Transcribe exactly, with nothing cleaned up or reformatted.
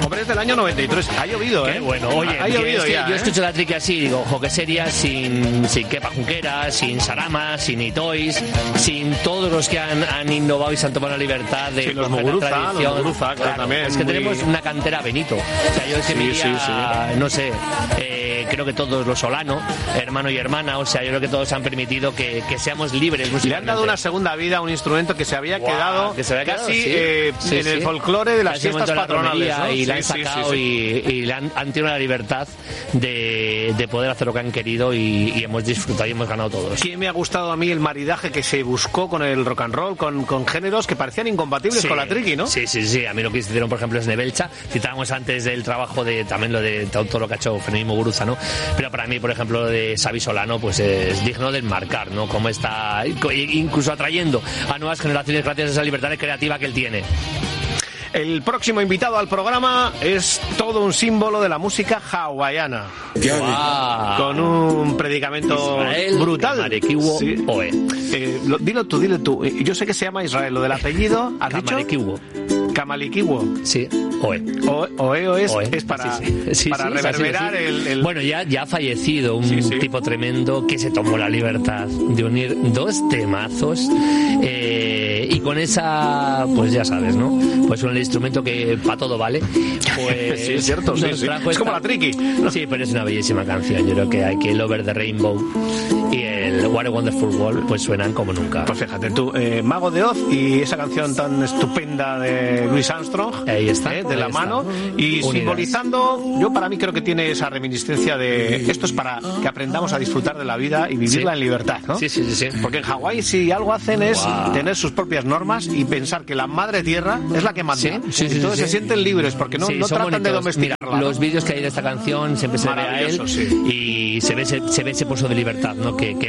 Hombre, es del año noventa y tres. Ha llovido, ¿eh? Qué bueno. Oye, ha llovido es que ya, yo ¿eh? escucho la triqui así, digo, ojo, que sería sin, sin Kepa Junquera, sin Sarama, sin Itois, sin todos los que han, han innovado y se han tomado la libertad de sí, los coger la Muguruza, tradición. los Muguruza, claro, Claro, también. es que muy... tenemos una cantera Benito. O sea, yo es que Sí, me iría, sí, sí. no sé, eh, creo que todos los Solano, hermano y hermana, o sea, yo creo que todos han permitido que, que seamos libres. Le han dado una segunda vida a un instrumento que se había Wow, quedado que se había quedado, casi sí. eh, Sí, en sí. el folclore de las Casi fiestas montó la patronales, romería, ¿no? y la han Sí, sí, sacado sí, sí. y, y le han, han tenido la libertad de, de poder hacer lo que han querido y, y hemos disfrutado y hemos ganado todos. ¿Quién me ha gustado a mí el maridaje que se buscó con el rock and roll, con, con géneros que parecían incompatibles Sí, con la triqui, ¿no? Sí, sí, sí. A mí lo que hicieron, por ejemplo, es Nebelcha. Citábamos antes del trabajo de también lo de todo lo que ha hecho Fermín Muguruza, ¿no? Pero para mí, por ejemplo, lo de Xavi Solano, pues es digno de enmarcar, ¿no? Cómo está incluso atrayendo a nuevas generaciones gracias a esa libertad creativa que él tiene. El próximo invitado al programa es todo un símbolo de la música hawaiana. Wow. Con un predicamento Israel brutal. Kamarekiwo Sí. Oe. Eh, lo, dilo tú, dilo tú. Yo sé que se llama Israel. Lo del apellido, ¿has dicho? Kamarekiwo. Kamalikiwo. Sí, Oe. O, Oeo es, Oe. es para, Sí, sí. Sí, para sí, es así, reverberar sí. el, el... Bueno, ya, ya ha fallecido un Sí, sí. tipo tremendo que se tomó la libertad de unir dos temazos eh, y con esa, pues ya sabes, ¿no? Pues con el instrumento que para todo vale. Pues Sí, es cierto, sí, nos sí. trajo Es como esta- la triqui. Sí, pero es una bellísima canción. Yo creo que hay que el Over the Rainbow y el What a Wonderful World pues suenan como nunca. Pues fíjate tú, eh, Mago de Oz y esa canción tan estupenda de Louis Armstrong, Ahí está, eh, de la ahí mano, está. y Unidas. simbolizando, yo para mí creo que tiene esa reminiscencia de esto es para que aprendamos a disfrutar de la vida y vivirla Sí. en libertad, ¿no? Sí, sí, sí, sí. Porque en Hawái si algo hacen es Wow. tener sus propias normas y pensar que la madre tierra es la que manda. Sí, sí, sí, Entonces sí, se sí. sienten libres porque no, Sí, no son tratan de bonitos. Mira, domesticarla. los ¿no? vídeos que hay de esta canción siempre se ve a él Maravilloso, sí. y se ve ese, se ve ese pozo de libertad, ¿no? Que, que